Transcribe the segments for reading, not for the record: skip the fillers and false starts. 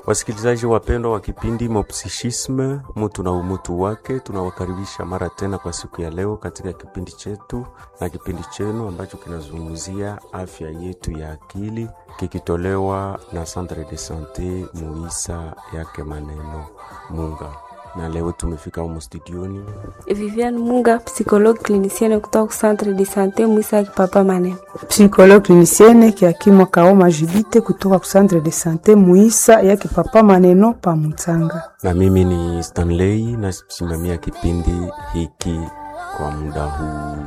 Wasikilizaji wapendwa wa kipindi Mopsichisme, mtu na umutu wake, tunawakaribisha mara tena kwa siku ya leo katika kipindi chetu na kipindi chenu ambacho kinazungumzia afya yetu ya akili, kikitolewa na Centre de Santé Muisa yake Maneno Munga. Na leo tumefika humu studioni Viviane Munga, psychologue clinicienne kutoka Centre de Santé Muisa yake Papa Maneno. Psychologue clinicienne Kiakimwa Kaoma Judite kutoka Centre de Santé Muisa yake Papa Maneno pa Mutanga. Na mimi ni Stanley na simamia kipindi hiki kwa muda huu.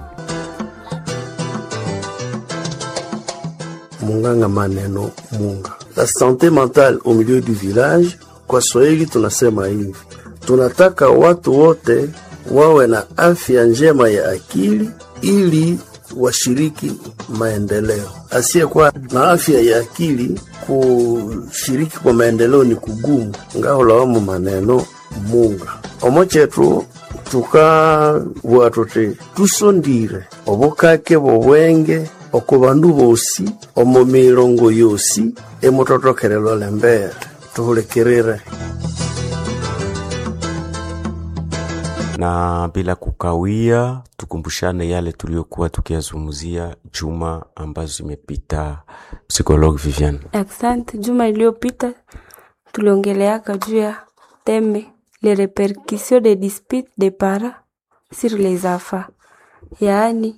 Munganga Maneno Munga. La santé mentale au milieu du village, kwa Swahili tunasema hivi: tunataka watu wote wawe na afya njema ya akili ili washiriki maendeleo. Asiyekuwa na afya ya akili kushiriki kwa maendeleo ni kugumu. Ngaho lawamu Maneno Munga. Omochetu tuka watote tusondire obokake bobwenge okubandu bosi omu mirongo yosi emutotokerelo lembere tuhulekerere. Na bila kukawia, tukumbushane yale tuliokuwa tukiyazungumzia juma ambazo zimepita. Psychologue Viviane. Asante. Juma iliyopita tuliongeleaka juu ya teme les répercussions des disputes des parents sur les enfants. Yaani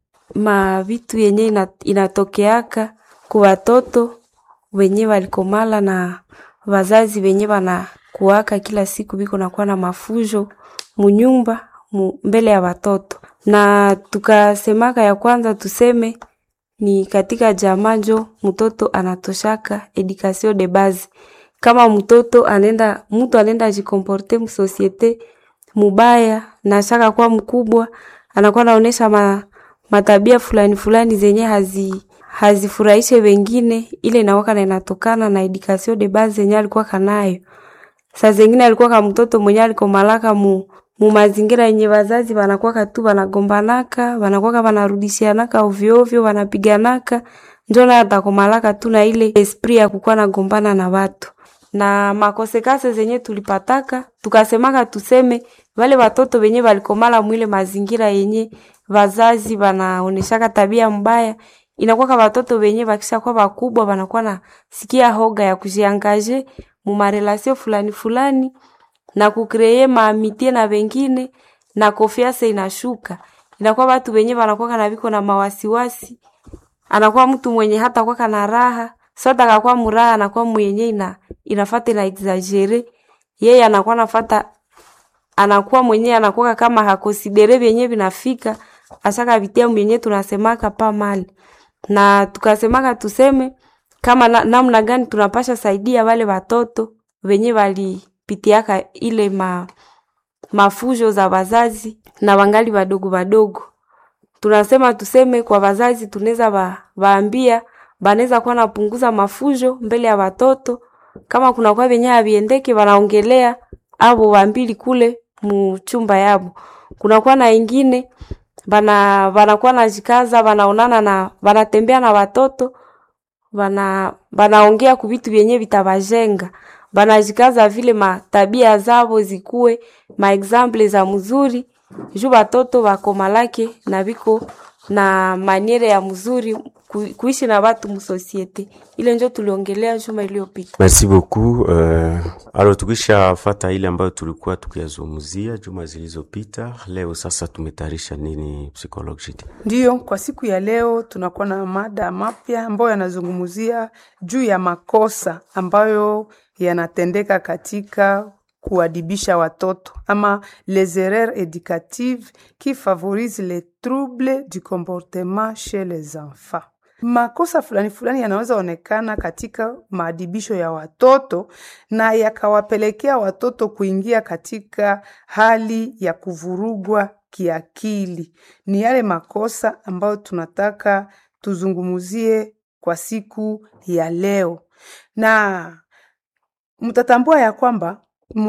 vitu yenye inatokeaka kwa watoto wenye walikomala na wazazi wenye wanakuaka kila siku biko nakuwa na mafujo munyumba mbele ya watoto. Na tukasemaka ya kwanza tuseme ni katika jamanjo mtoto anatoshaka education de base. Kama mtu anenda jikomporte mu societe mubaya na shaka kwa mkubwa, anakuwa naonesha matabia fulani zenye hazifurahishe wengine, ile inawaka na inatokana na education de base zenye alikuwa kanayo. Saa zingine alikuwa kama mtoto mwenye alikomalaka mu mazingira yenye wazazi wanakuwa katu wanagombanaka, wanakuwa wanarudishianaka ovyo ovyo, wanapiganaka, ndio na atakomalaka tu na ile esprit ya kukuwa nagombana na watu. Na makosekase zenye tulipataka, tukasemaka tuseme wale watoto wenye walikomala mwile mazingira yenye wazazi wanaoneshaka tabia mbaya, inakuwa kama watoto wenye wakisha kwa wakubwa wanakuwa na sikia hoga ya kujiangaje mu marelasio fulani na kukreye maamitie na wengine, na confiance inashuka. Inakuwa watu wenye wanakuwa kana biko na mawasiwasi. Anakuwa mtu mwenye hata kwa kana raha, sasa akakuwa muraha anakuwa mwenye inafuata na exagere. Yeye anakuwa nafuata, anakuwa mwenye anakuwa kama hakonsidere vyenye vinafika, ashaka vitia mwenye tunasemaka pa mali. Na tukasemaka tuseme kama namna gani tunapasha saidia wale watoto wenye walipitiaka ile mafujo za wazazi na wangali wadogo. Tunasema tuseme kwa wazazi tunaweza waambia banaweza kuwa napunguza mafujo mbele ya watoto. Kama kuna kwa wenye haviendeki wanaongelea abo waambili kule mchumba yabo. Kuna kwa na wengine wanakuwa najikaza, wanaonana na wanatembea na watoto, wanaongea ku vitu vyenye vitawajenga. Banajikaza vile matabia zao zikuwe example za mzuri juu watoto wakomalake na biko na maniere ya mzuri kuishi na watu mu societe. Ile ndio tuliongelea juma iliyopita. Merci beaucoup. Alors tukisha fata ile ambayo tulikuwa tukiyazungumzia juma zilizopita, leo sasa tumetayarisha nini psychology? Ndio, kwa siku ya leo tunakuwa na mada mapya ambayo yanazungumzia juu ya makosa ambayo yanatendeka katika kuadibisha watoto, ama les erreurs éducatives qui favorisent les troubles du comportement chez les enfants. Makosa fulani yanaweza onekana katika maadibisho ya watoto na yakawapelekea watoto kuingia katika hali ya kuvurugwa kiakili. Ni yale makosa ambayo tunataka tuzungumuzie kwa siku ya leo. Na mtatambua ya kwamba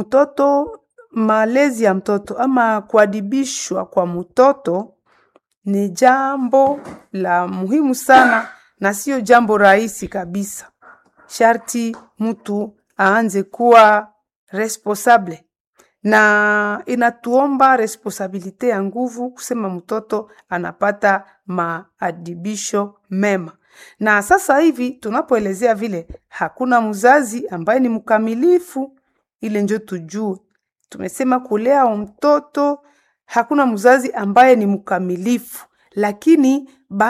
malezi ya mtoto ama kuadibishwa kwa mtoto ni jambo la muhimu sana na sio jambo rahisi kabisa. Sharti mtu aanze kuwa responsable, na inatuomba responsabilite ya nguvu kusema mtoto anapata maadibisho mema. Na sasa hivi tunapoelezea vile hakuna mzazi ambaye ni mkamilifu, ile ndio tujue. Tumesema kulea mtoto hakuna mzazi ambaye ni mkamilifu, lakini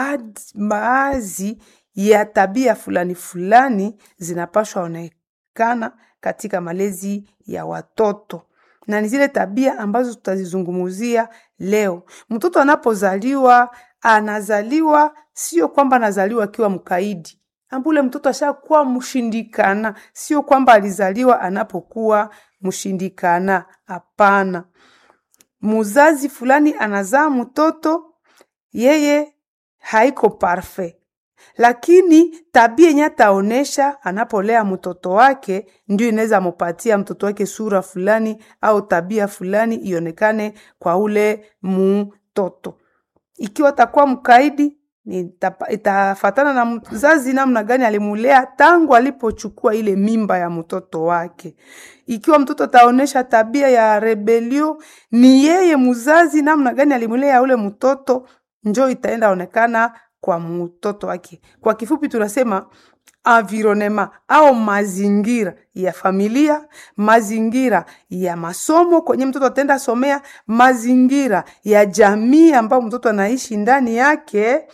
baadhi ya tabia fulani fulani zinapaswa onekana katika malezi ya watoto. Na ni zile tabia ambazo tutazizungumzia leo. Mtoto anapozaliwa, anazaliwa sio kwamba anazaliwa akiwa mkaidi. Ambule mtoto ashakuwa mshindikana, sio kwamba alizaliwa anapokuwa mshindikana, hapana. Mzazi fulani anazaa mtoto, yeye haiko parfait, lakini tabia yenye ataonesha anapolea mtoto wake ndio inaweza mupatia mtoto wake sura fulani au tabia fulani ionekane kwa ule mtoto. Ikiwa atakuwa mkaidi, itafatana na mzazi namna gani alimulea tangu alipochukua ile mimba ya mtoto wake. Ikiwa mtoto ataonesha tabia ya rebelio, ni yeye mzazi namna gani alimulea ule mtoto njoo itaenda onekana kwa mtoto wake. Kwa kifupi tunasema environnement au mazingira ya familia, mazingira ya masomo kwenye mtoto atenda somea, mazingira ya jamii ambao mtoto anaishi ndani yake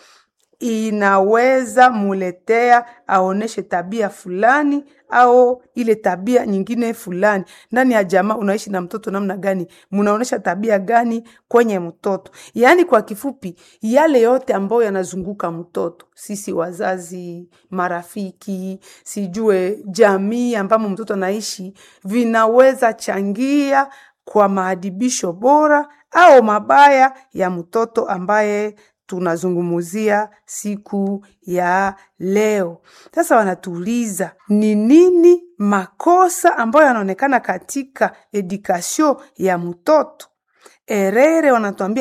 inaweza muletea aoneshe tabia fulani au ile tabia nyingine fulani. Ndani ya jamaa unaishi na mtoto namna gani? Munaonesha tabia gani kwenye mtoto? Yaani kwa kifupi yale yote ambayo yanazunguka mtoto, sisi wazazi, marafiki, sijue jamii ambamo mtoto anaishi, vinaweza changia kwa maadibisho bora au mabaya ya mtoto ambaye tunazungumuzia siku ya leo. Sasa wanatuuliza ni nini makosa ambayo yanaonekana katika edukasyon ya mtoto? Erere wanatuambia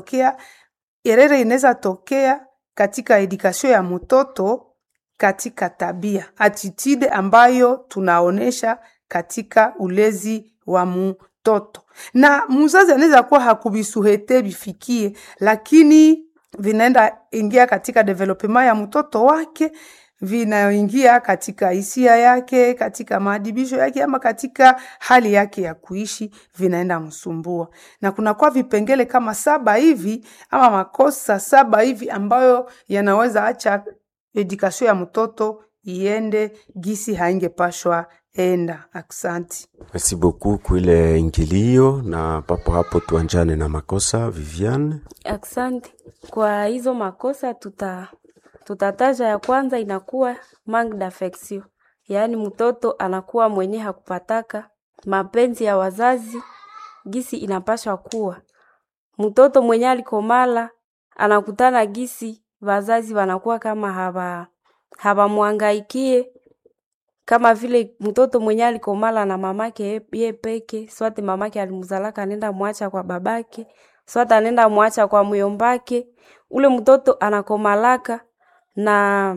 inaweza tokea katika edukasyon ya mtoto katika tabia, attitude ambayo tunaonesha katika ulezi wa mtoto. Na mzazi anaweza kuwa hakubisuhete bifikie, lakini vinaenda ingia katika development ya mtoto wake, vinaingia katika hisia yake, katika maadibisho yake, ama katika hali yake ya kuishi, vinaenda msumbua. Na kuna kwa vipengele kama 7 hivi ama makosa 7 hivi ambayo yanaweza acha edukasyon ya mtoto iende gisi haingepashwa enda. Aksanti. Merci beaucoup kwa ile ingilio, na papo hapo tuanjane na makosa. Viviane. Aksanti. Kwa hizo makosa tutataja ya kwanza inakuwa manque d'affection. Yaani mtoto anakuwa mwenye hakupataka mapenzi ya wazazi gisi inapaswa kuwa. Mtoto mwenye alikomala anakutana gisi wazazi wanakuwa kama hawamuangaikie, kama vile mtoto mwenye alikomala na mamake ye peke, swate mamake alimzalaka nenda muacha kwa babake, swate nenda muacha kwa muyombake. Ule mtoto anakomalaka na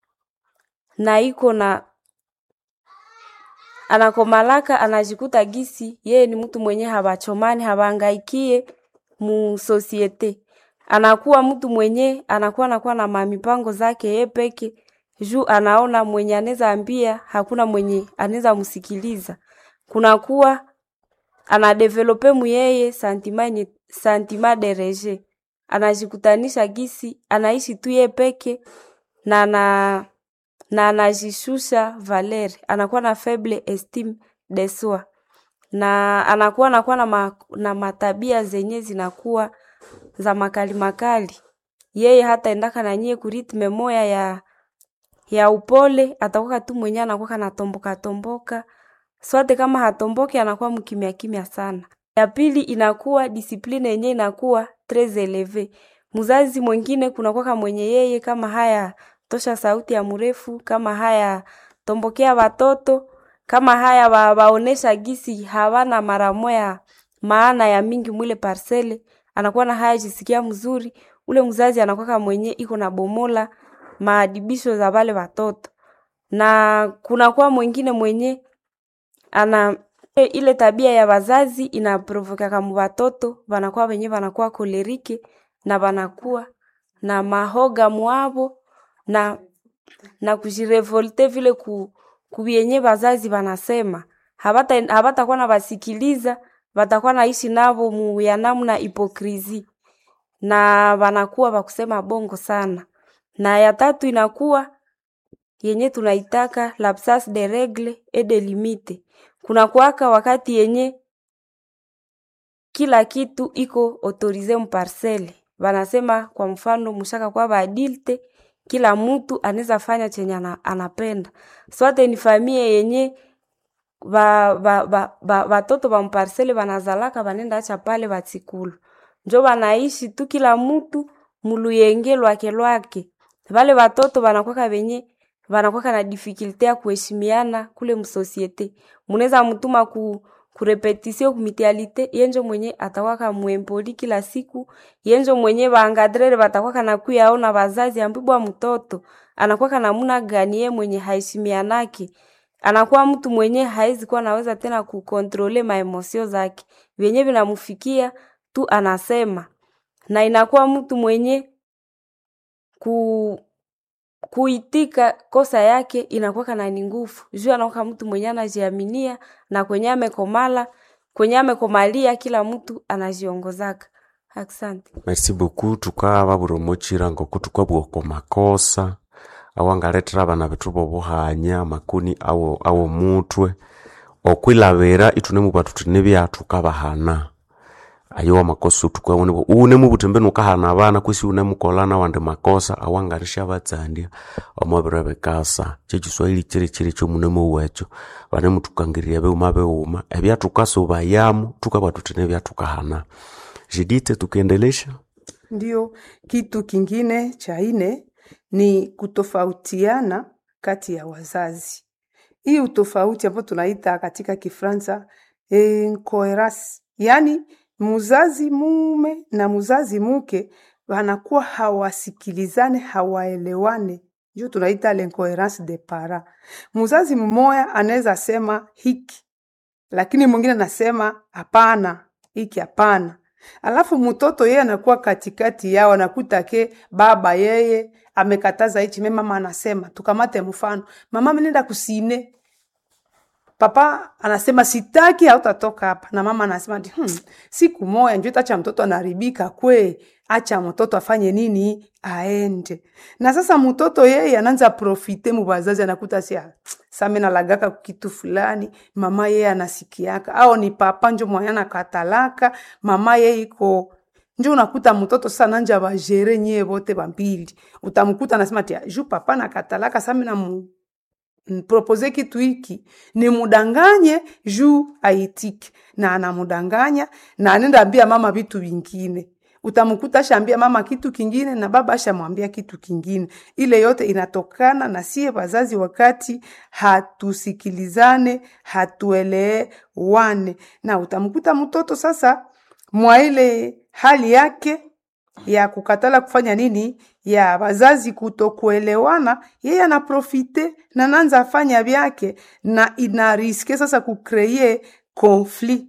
iko na anakomalaka anajikuta gisi yeye ni mtu mwenye habachomani habangaikie mu societe. Anakuwa mtu mwenye anakuwa na mamipango zake yeye peke, juu anaona mwenye anaweza ambia hakuna mwenye anaweza msikiliza. Kunakuwa anadevelope muyeye sentiment de rejet. Anajikutanisha gisi anaishi tu yeye peke na anajishusha valeur, anakuwa na faible estime de soi, na anakuwa na matabia zenye zinakuwa za makali. Yeye hata endaka na nyie kuritme moya ya upole, atakuwa tu mwenye anakuwa anatomboka. Swate kama hatomboki anakuwa mkimya sana. Ya pili inakuwa discipline yenye inakuwa très élevée. Mzazi mwingine kunakuwa kama mwenye yeye kama haya tosha sauti ya mrefu, kama haya tombokea watoto, kama haya waonesha gisi hawana mara moya maana ya mingi mwile parcele, anakuwa na haya jisikia mzuri. Ule mzazi anakuwa kama mwenye iko na bomola maadibisho za wale watoto. Na kunakuwa mwingine mwenye ile tabia ya wazazi inaprovoka kama watoto wanakuwa wenyewe wanakuwa kolerike na wanakuwa na mahoga mwabo na kujirevolte vile kuyenye wazazi wanasema. Habatakuwa na wasikiliza, watakuwa naishi navo mu ya namna hipokrizi na wanakuwa wakusema bongo sana. Na ya tatu inakuwa yenye tunaitaka l'absence de règles et de limites. Kuna kuwaka wakati yenye kila kitu iko autorize mparcele. Wanasema kwa mfano mshaka kwa badilte, kila mtu anaweza fanya chenye anapenda. Swate ni familia yenye watoto wa mparcele wanazalaka wanenda acha pale watikulu. Njo wanaishi tu kila mtu muluyenge lwake. Wale watoto wanakuwa wenye wanakuwa na difficulty ya kuheshimiana kule msosiete. Munaweza mtuma kurepetisio kumitialite, yenjo mwenye atawaka muempoli kila siku, yenjo mwenye waangadrere watakuwa na kuyaona wazazi ambibwa mtoto anakuwa namuna gani yeye mwenye haheshimianaki. Anakuwa mtu mwenye haizi kuwa naweza tena kukontrole maemosio zake. Wenye vinamfikia tu anasema. Na inakuwa mtu mwenye kuitika kosa yake inakuwa kana ni nguvu. Juu anakuwa mtu mwenye anajiaminia na kwenye amekomalia kila mtu anajiongozaka. Asante. Merci beaucoup. Tukaba buromochira ngo kutukwa bwoko makosa awangaletera abana betu bobuhanya makuni awo mutwe okwilabera itune mu batu tunebya tukabahana ayo amakosa tukabone une mu butembe nukahana abana kwisi une mukolana wande makosa awangarisha batsandia omabiro bekasa cy'Igiswahili kire cyo munemo wecho bane mutukangiriye be uma ebya tukasoba yamu tukabatu tunebya tukahana. Jidite tukiendelesha. Ndio, kitu kingine cha ine ni kutofautiana kati ya wazazi. Hii utofauti hapo tunaita katika Kifaransa incoherence. Yani mzazi mume na mzazi mke wanakuwa hawasikilizane, hawaelewane. Ndio tunaita l'incohérence des parents. Mzazi mmoja anaweza sema hiki, lakini mwingine anasema hapana, hiki hapana. Alafu mtoto yeye anakuwa katikati yao, anakuta ke baba yeye amekataza hichi, mama anasema tukamate mfano, mama nenda kusine, papa anasema sitaki, hautatoka hapa, na mama anasema siku moja njoo acha mtoto anaribika kwe, acha mtoto afanye nini aende. Na sasa mtoto yeye anaanza profite mubazazi, anakuta sasa mimi nalagaka kitu fulani, mama yeye anasikiaka, au ni papa njoo mwana katalaka, mama yeye iko njoo. Unakuta mtoto sasa nanja bajere nyie bote bambili, utamkuta anasema juu papa na katalaka, sasa mimi propose kitu hiki ni mudanganye juu aitiki, na anamudanganya na anenda ambia mama vitu vingine. Utamkuta shambia mama kitu kingine na baba ashamwambia kitu kingine. Ile yote inatokana na sie wazazi wakati hatusikilizane, hatuelewane. Na utamkuta mtoto sasa mwa ile hali yake ya kukatala kufanya nini, ya wazazi kutokuelewana, yeye anaprofite na nanza afanya vyake, na inariske sasa kukreye konflit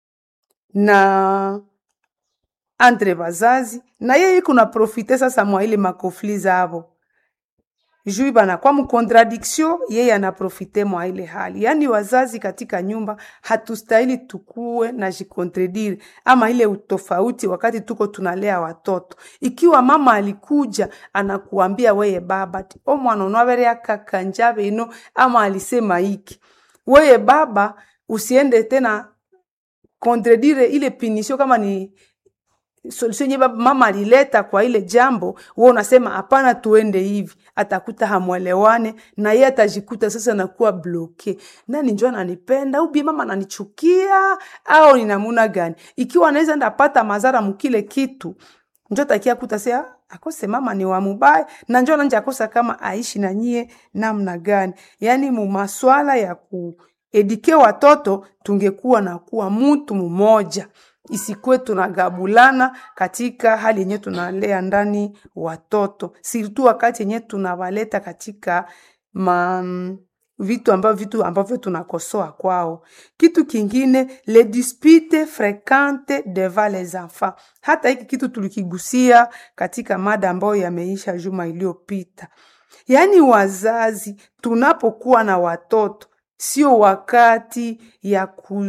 na entre wazazi, na yeye kuna profite sasa mwa ile makonflit zao. Juu bana kwa mkontradiction, yeye anaprofite mwa ile hali. Yani wazazi katika nyumba hatustahili tukue na jikontredire ama ile utofauti wakati tuko tunalea watoto. Ikiwa mama alikuja anakuambia weye baba o mwana unawere akakanjabe ino, ama alisema hiki, weye baba usiende tena kontredire ile pinisho kama ni solution nye mama alileta kwa ile jambo, wewe unasema hapana tuende hivi, atakuta hamwelewane na yeye atajikuta sasa nakuwa bloke. Nani njoo ananipenda au bi mama ananichukia au ni namuna gani? Ikiwa anaweza ndapata madhara mkile kitu, njoo takia kutasema akose mama ni wa mubaya, na njoo nanje akosa kama aishi na nyie namna gani. Yani mu maswala ya kuedike watoto tungekuwa na kuwa mtu mmoja, isikwe tunagabulana katika hali yenye tunalea ndani watoto. Sirtu wakati yenye tunawaleta katika vitu ambavyo tunakosoa kwao. Kitu kingine, les disputes fréquentes devant les enfants. Hata hiki kitu tulikigusia katika mada ambayo yameisha juma iliyopita. Yaani wazazi tunapokuwa na watoto sio wakati ya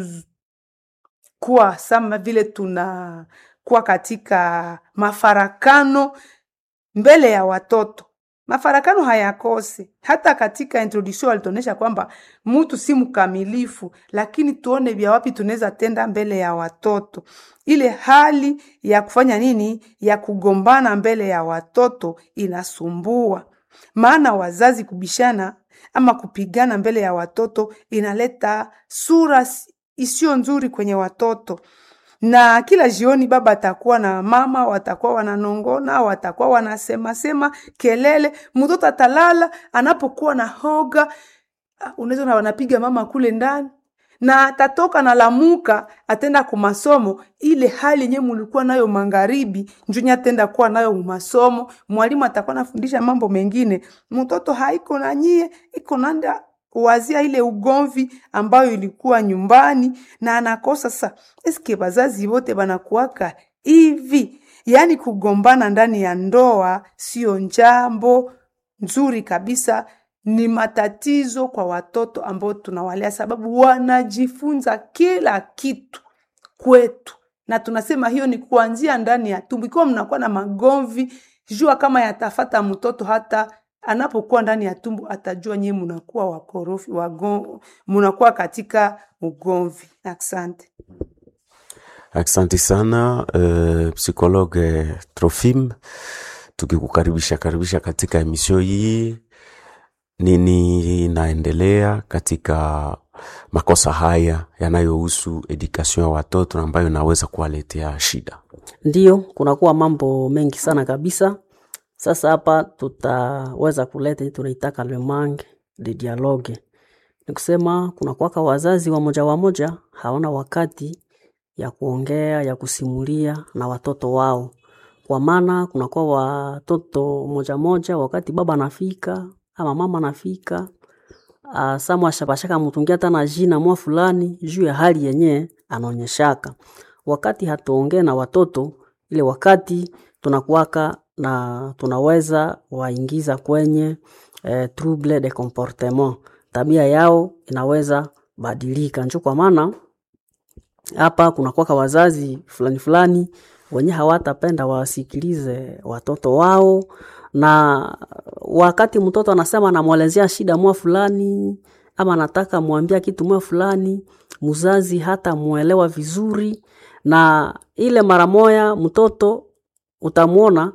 kuwa sama vile tunakuwa katika mafarakano mbele ya watoto. Mafarakano hayakose. Hata katika introduction walituonesha kwamba mtu si mkamilifu, lakini tuone vya wapi tunaweza tenda mbele ya watoto. Ile hali ya kufanya nini? Ya kugombana mbele ya watoto inasumbua. Maana wazazi kubishana ama kupigana mbele ya watoto inaleta sura isiyo nzuri kwenye watoto. Na kila jioni baba atakuwa na mama watakuwa wananongona, watakuwa wanasema kelele, mtoto atalala anapokuwa na hoga, unaweza na wanapiga mama kule ndani, na atatoka na lamuka atenda kwa masomo. Ile hali yenyewe mlikuwa nayo magharibi njunya atenda kuwa nayo masomo, mwalimu atakuwa anafundisha mambo mengine, mtoto haiko na nyie, iko nanda wazia ile ugomvi ambayo ilikuwa nyumbani, na anakosa sasa. Eske bazazi wote banakuwaka hivi? Yani kugombana ndani ya ndoa sio njambo nzuri kabisa, ni matatizo kwa watoto ambao tunawalea, sababu wanajifunza kila kitu kwetu. Na tunasema hiyo ni kuanzia ndani ya tumbo. Ikiwa mnakuwa na magomvi, jua kama yatafata mtoto hata anapokuwa ndani ya tumbo, atajua nyinyi mnakuwa wakorofi, mnakuwa katika ugomvi. Asante. Asante sana psychologue Trofim, tukikukaribisha katika emission hii. Nini inaendelea katika makosa haya yanayohusu education ya watoto ambayo naweza kuwaletea shida? Ndio, kunakuwa mambo mengi sana kabisa. Sasa hapa tutaweza kuleta tunaitaka le manque de dialogue. Ni kusema kunakuwa wazazi wa moja hawana wakati ya kuongea, ya kusimulia na watoto wao. Kwa maana kunakuwa watoto moja wakati baba anafika ama mama anafika, samwa shabashaka mtungia tana jina mwa fulani juu ya hali yenye anaonyeshaka. Wakati hatuongea na watoto, ile wakati tunakuwaka na tunaweza waingiza kwenye trouble de comportement. Tabia yao inaweza badilika. Ndio kwa maana hapa kunakuwa wazazi fulani wenye hawatapenda wasikilize watoto wao, na wakati mtoto anasema anamuelezea shida mwa fulani ama anataka muambia kitu mwa fulani, mzazi hata muelewa vizuri, na ile mara moja mtoto utamuona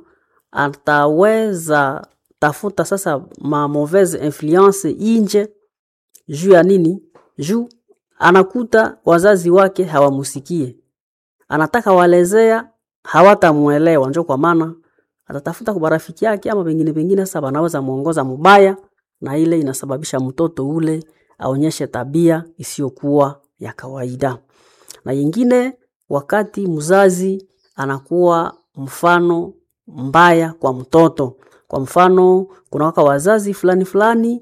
ataweza tafuta sasa ma mauvaise influence inje. Juu ya nini? Juu anakuta wazazi wake hawamusikie, anataka walezea hawatamuelewa. Njoo kwa maana atatafuta kwa rafiki yake ama pengine sasa anaweza muongoza mubaya, na ile inasababisha mtoto ule aonyeshe tabia isiyokuwa ya kawaida. Na yingine, wakati mzazi anakuwa mfano mbaya kwa mtoto. Kwa mfano, kuna wazazi fulani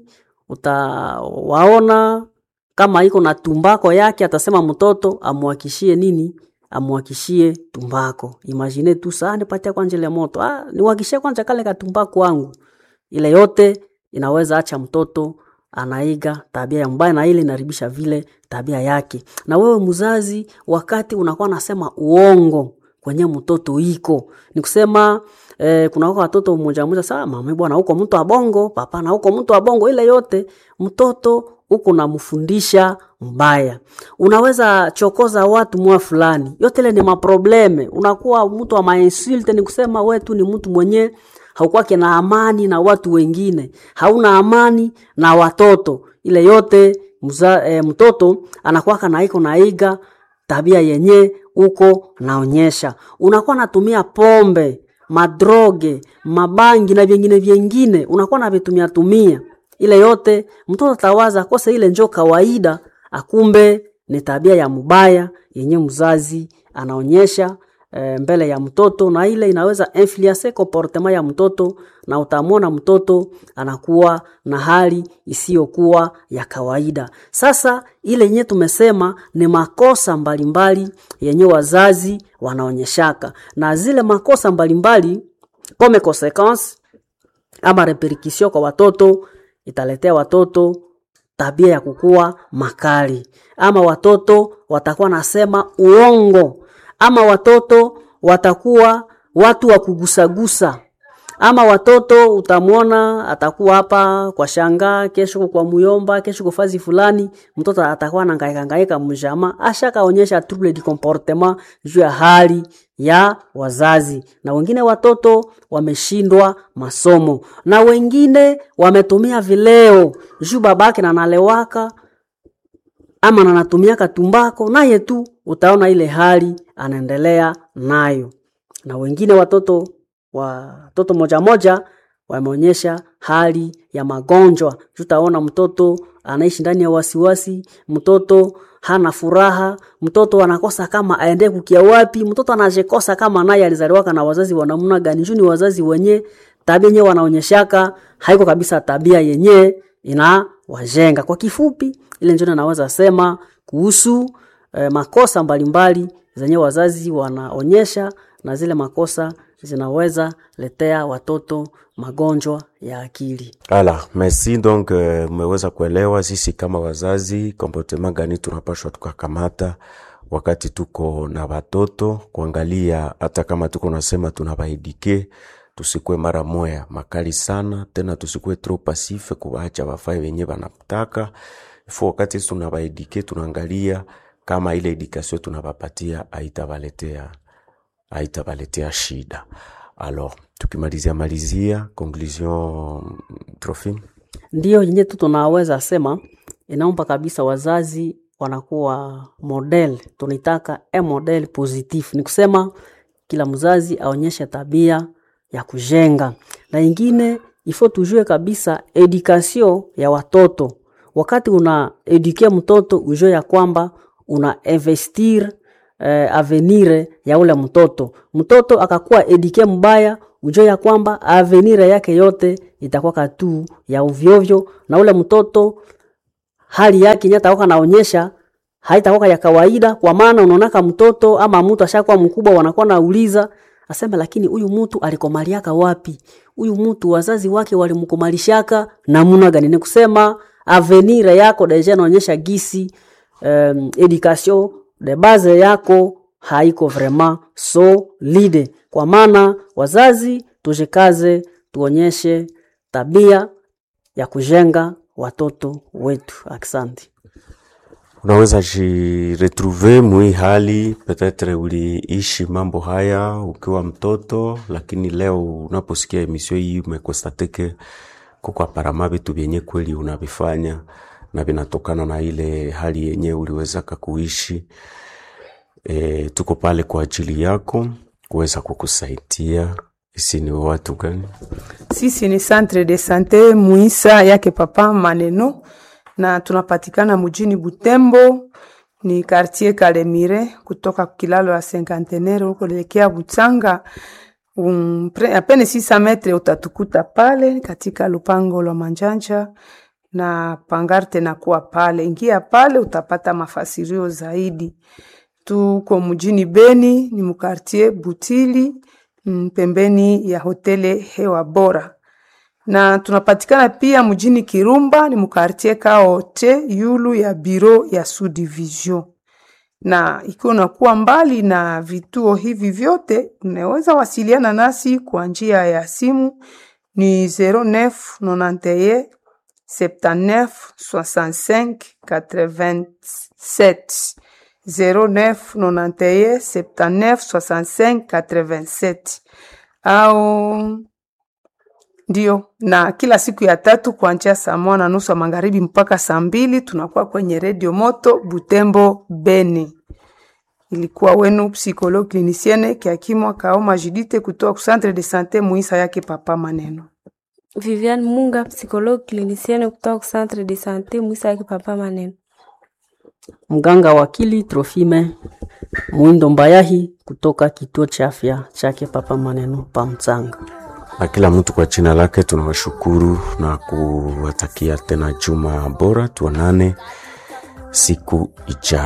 utawaona kama iko na tumbako yake, atasema mtoto amuhakishie nini? Amuhakishie tumbako. Imagine tu sana nipatia kwa njele moto. Niwakishie kwanza kale katumbako wangu. Ile yote inaweza acha mtoto anaiga tabia ya mbaya, na ile inaribisha vile tabia yake. Na wewe mzazi, wakati unakuwa nasema uongo kwenye mtoto iko, ni kusema kuna watoto mmoja sasa, mama bwana huko mtu abongo, papa na huko mtu abongo, ile yote mtoto huko namfundisha mbaya. Unaweza chokoza watu mwa fulani, yote ile ni maprobleme. Unakuwa mtu wa mainsulte, ni kusema wewe tu ni mtu mwenye haukuwa na amani na watu wengine, hauna amani na watoto. Ile yote mtoto anakuwa naiga tabia yenye uko naonyesha. Unakuwa natumia pombe, madroge, mabangi na vingine, unakuwa na vitumia. Ile yote mtoto tawaza kosa ile njoo kawaida, akumbe ni tabia ya mbaya yenye mzazi anaonyesha mbele ya mtoto, na ile inaweza influence comportement ya mtoto, na utamwona mtoto anakuwa na hali isiyokuwa ya kawaida. Sasa ile yenye tumesema ni makosa mbalimbali yenye wazazi wanaonyeshaka, na zile makosa mbalimbali comme conséquence ama repercussion kwa watoto, italetea watoto tabia ya kukua makali, ama watoto watakuwa nasema uongo, ama watoto watakuwa watu wa kugusagusa, ama watoto utamwona atakuwa hapa kwa shanga, kesho kwa muyomba, kesho kwa fazi fulani, mtoto atakuwa anahangaika mjama, ashakaonyesha trouble de comportement juu ya hali ya wazazi. Na wengine watoto wameshindwa masomo, na wengine wametumia vileo juu babake na analewaka ama anatumia katumbako, naye tu utaona ile hali anaendelea nayo. Na wengine watoto moja wameonyesha hali ya magonjwa. Tutaona mtoto anaishi ndani ya wasiwasi, mtoto hana furaha, mtoto anakosa kama aende kukia wapi, mtoto anajekosa kama naye alizaliwa na wazazi wa namna gani. Juu ni wazazi wenye tabia yenyewe wanaonyeshaka haiko kabisa tabia yenyewe ina wajenga. Kwa kifupi, ile njoo naweza sema kuhusu makosa mbalimbali zenye wazazi wanaonyesha, na zile makosa zinaweza letea watoto magonjwa ya akili. Merci. Donc mmeweza kuelewa sisi kama wazazi comportement gani tunapaswa tukakamata wakati tuko na watoto, kuangalia hata kama tuko nasema tunabaidike, tusikue mara moya makali sana, tena tusikue trop passif kuacha wafai wenye wanataka. Ifo wakati tunabaidike tunaangalia kama ile education tunabapatia haitawaletea shida. Alors, tukimalizia conclusion Trophime. Ndio yenye tu tunaweza sema, inaomba kabisa wazazi wanakuwa model, tunitaka model positif. Ni kusema kila mzazi aonyeshe tabia ya kujenga. Na ingine ifo tujue kabisa education ya watoto. Wakati una eduke mtoto, ujue ya kwamba una investir avenir ya ule mtoto. Mtoto akakuwa eduke mbaya, ujue ya kwamba avenir yake yote itakuwa katu ya uvyovyo, na ule mtoto hali yake nyataoka naonyesha haitakuwa ya kawaida. Kwa maana unaonaka mtoto ama mtu ashakuwa mkubwa, wanakuwa nauliza asema, lakini huyu mtu alikomaliaka wapi? Huyu mtu wazazi wake walimkumalishaka namna gani? Ni kusema avenir yako deja naonyesha gisi education de base yako haiko vraiment solide. Kwa maana wazazi tujikaze, tuonyeshe tabia ya kujenga watoto wetu. Asante. Unaweza retrouver mwi hali, peut-être uliishi mambo haya ukiwa mtoto, lakini leo unaposikia emission hii umekonstateke kwa parama vitu vyenye kweli unavifanya na vinatokana na ile hali yenye uliweza kuishi. Tuko pale kwa ajili yako kuweza kukusaidia. Sisi ni watu gani? Sisi ni Centre de Santé Muisa yake Papa Maneno, na tunapatikana mjini Butembo, ni quartier Kalemire, kutoka kilalo ya Cinquantenaire huko kuelekea Butsanga. Apene 600 metre utatukuta pale katika lupango la Manjanja, na pangarte na kuwa pale. Ingia pale utapata mafasirio zaidi. Tuko mjini Beni, ni mkartie Butili, pembeni ya hotele Hewa Bora. Na tunapatikana pia mjini Kirumba, ni mkartie Kaote, yulu ya biro ya subdivision. Na ikiwa unakuwa mbali na vituo hivi vyote, unaweza wasiliana nasi kwa njia ya simu, ni 0991 79 65 87 0991 79 65 87 au ndio. Na kila siku ya tatu kuanzia saa 1:30 magharibi mpaka saa 2 tunakuwa kwenye Radio Moto Butembo Beni. Ilikuwa wenu psychologue clinicienne Kiakimwa Kaoma Judite kutoka Centre de Santé Muisa yake Papa Maneno. Viviane Munga, psychologue clinicienne kutoka Centre de Santé Muisa yake Papa Maneno. mganga wakili Trofime Muindo Mbayahi kutoka kituo cha afya chake Papa Maneno pa Mtsanga. Na kila mtu kwa jina lake tunawashukuru na kuwatakia tena juma bora, tuonane siku ijayo.